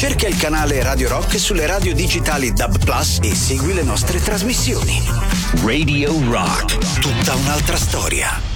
Cerca il canale Radio Rock sulle radio digitali DAB+ e segui le nostre trasmissioni. Radio Rock, tutta un'altra storia.